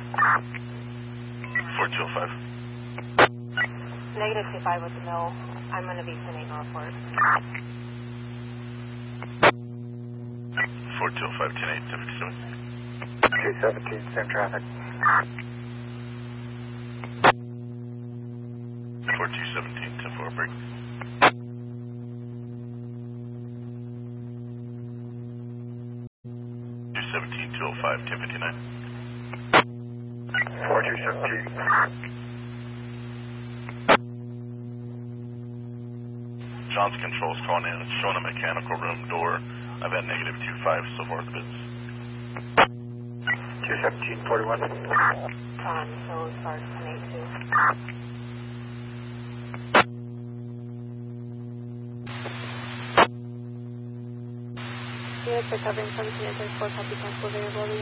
4205. Negative 25 with the mill. I'm going to be sending a report. 4205, 10-8, 57. 217, same traffic. 4217, 10-4 break. 217-205, 1059. 4217. John's Controls calling in. It's showing a mechanical room door. I've had negative 25 so far in the business. 21741. John, so start 1082. Units recovering from 1034, copy possible variability.